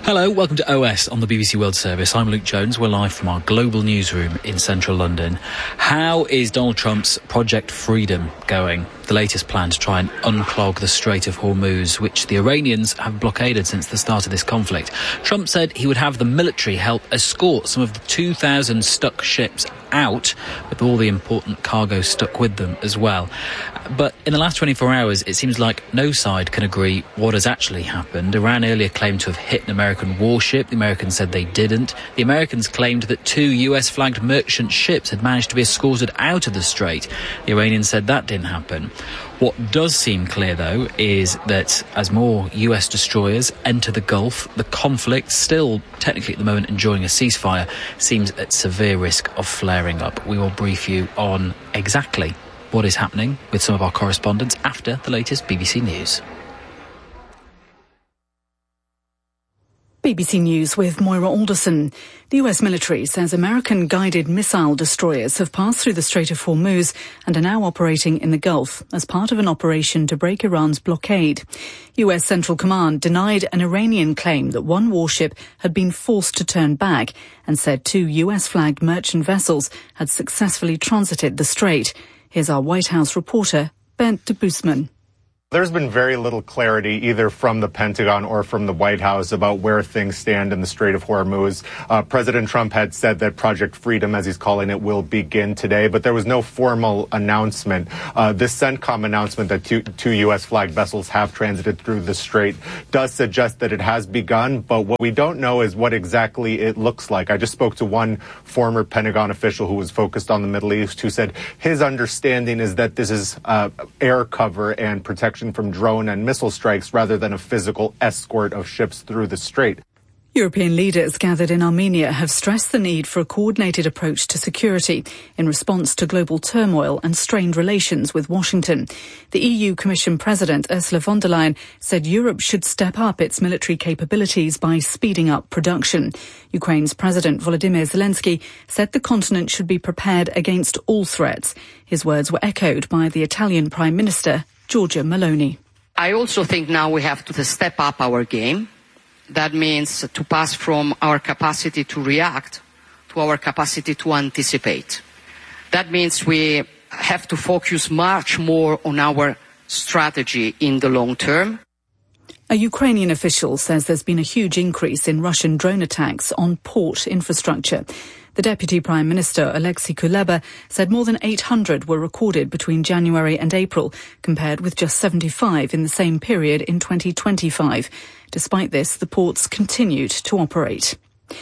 Hello, welcome to OS on the BBC World Service. I'm Luke Jones. We're live from our global newsroom in central London. How is Donald Trump's Project Freedom going? The latest plan to try and unclog the Strait of Hormuz, which the Iranians have blockaded since the start of this conflict. Trump said he would have the military help escort some of the 2,000 stuck ships out, with all the important cargo stuck with them as well. But in the last 24 hours, it seems like no side can agree what has actually happened. Iran earlier claimed to have hit an American warship. The Americans said they didn't. The Americans claimed that 2 US-flagged merchant ships had managed to be escorted out of the strait. The Iranians said that didn't happen. What does seem clear, though, is that as more US destroyers enter the Gulf, the conflict, still technically at the moment enjoying a ceasefire, seems at severe risk of flaring up. We will brief you on exactly what is happening with some of our correspondents after the latest BBC News. BBC News with Moira Alderson. The US military says American guided missile destroyers have passed through the Strait of Hormuz and are now operating in the Gulf as part of an operation to break Iran's blockade. US Central Command denied an Iranian claim that one warship had been forced to turn back and said 2 US-flagged merchant vessels had successfully transited the strait. Here's our White House reporter, Bent de Boosman. There's been very little clarity either from the Pentagon or from the White House about where things stand in the Strait of Hormuz. President Trump had said that Project Freedom, as he's calling it, will begin today, but there was no formal announcement. This CENTCOM announcement that two U.S.-flagged vessels have transited through the strait does suggest that it has begun, but what we don't know is what exactly it looks like. I just spoke to one former Pentagon official who was focused on the Middle East who said his understanding is that this is air cover and protection from drone and missile strikes rather than a physical escort of ships through the strait. European leaders gathered in Armenia have stressed the need for a coordinated approach to security in response to global turmoil and strained relations with Washington. The EU Commission President Ursula von der Leyen said Europe should step up its military capabilities by speeding up production. Ukraine's President Volodymyr Zelensky said the continent should be prepared against all threats. His words were echoed by the Italian Prime Minister Giorgia Meloni. I also think now we have to step up our game. That means to pass from our capacity to react to our capacity to anticipate. That means we have to focus much more on our strategy in the long term. A Ukrainian official says there's been a huge increase in Russian drone attacks on port infrastructure. The Deputy Prime Minister, Alexei Kuleba, said more than 800 were recorded between January and April, compared with just 75 in the same period in 2025. Despite this, the ports continued to operate.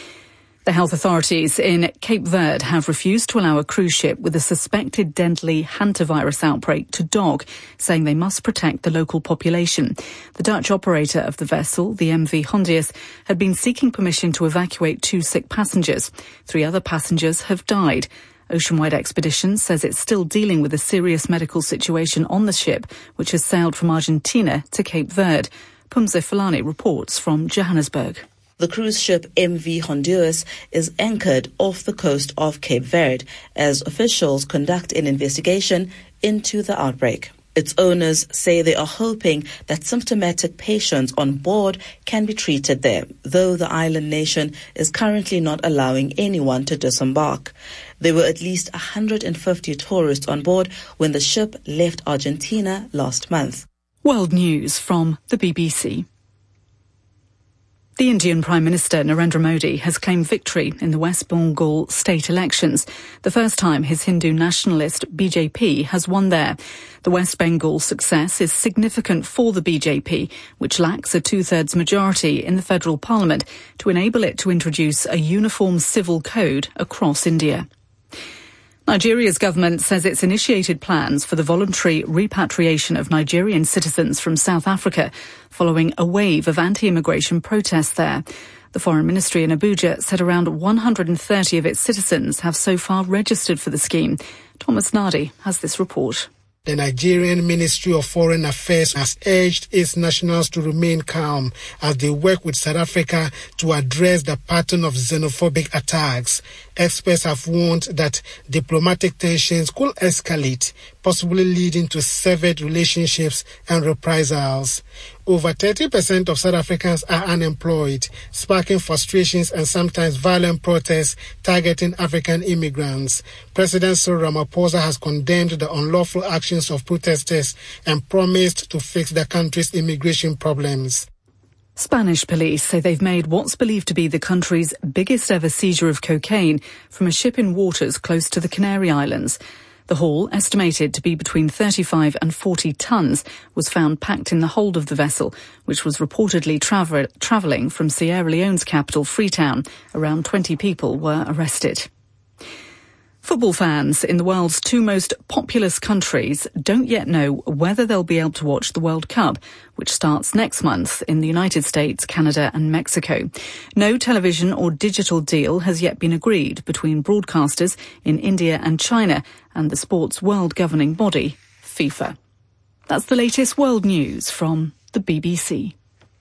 The health authorities in Cape Verde have refused to allow a cruise ship with a suspected deadly hantavirus outbreak to dock, saying they must protect the local population. The Dutch operator of the vessel, the MV Hondius, had been seeking permission to evacuate 2 sick passengers. 3 other passengers have died. Oceanwide Expeditions says it's still dealing with a serious medical situation on the ship, which has sailed from Argentina to Cape Verde. Pumze Fulani reports from Johannesburg. The cruise ship MV Honduras is anchored off the coast of Cape Verde as officials conduct an investigation into the outbreak. Its owners say they are hoping that symptomatic patients on board can be treated there, though the island nation is currently not allowing anyone to disembark. There were at least 150 tourists on board when the ship left Argentina last month. World News from the BBC. The Indian Prime Minister Narendra Modi has claimed victory in the West Bengal state elections, the first time his Hindu nationalist BJP has won there. The West Bengal success is significant for the BJP, which lacks a 2/3 majority in the federal parliament to enable it to introduce a uniform civil code across India. Nigeria's government says it's initiated plans for the voluntary repatriation of Nigerian citizens from South Africa following a wave of anti-immigration protests there. The Foreign Ministry in Abuja said around 130 of its citizens have so far registered for the scheme. Thomas Nardi has this report. The Nigerian Ministry of Foreign Affairs has urged its nationals to remain calm as they work with South Africa to address the pattern of xenophobic attacks. Experts have warned that diplomatic tensions could escalate, possibly leading to severed relationships and reprisals. Over 30% of South Africans are unemployed, sparking frustrations and sometimes violent protests targeting African immigrants. President Cyril Ramaphosa has condemned the unlawful actions of protesters and promised to fix the country's immigration problems. Spanish police say they've made what's believed to be the country's biggest ever seizure of cocaine from a ship in waters close to the Canary Islands. The haul, estimated to be between 35 and 40 tons, was found packed in the hold of the vessel, which was reportedly travelling from Sierra Leone's capital, Freetown. Around 20 people were arrested. Football fans in the world's two most populous countries don't yet know whether they'll be able to watch the World Cup, which starts next month in the United States, Canada and Mexico. No television or digital deal has yet been agreed between broadcasters in India and China and the sport's world governing body, FIFA. That's the latest world news from the BBC.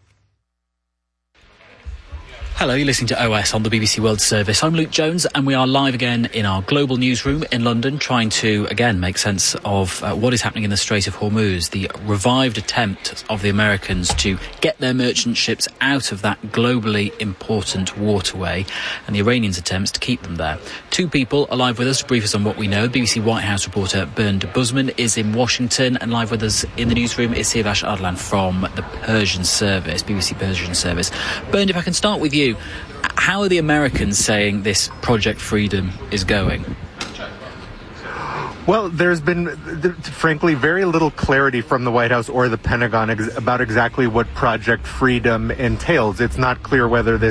Hello, you're listening to OS on the BBC World Service. I'm Luke Jones and we are live again in our global newsroom in London, trying to, again, make sense of what is happening in the Strait of Hormuz, the revived attempt of the Americans to get their merchant ships out of that globally important waterway, and the Iranians' attempts to keep them there. Two people are live with us to brief us on what we know. BBC White House reporter Bernd Busman is in Washington, and live with us in the newsroom is Siavash Adlan from the Persian Service, BBC Persian Service. Bernd, if I can start with you, how are the Americans saying this Project Freedom is going? Well, there's been, frankly, very little clarity from the White House or the Pentagon about exactly what Project Freedom entails. It's not clear whether this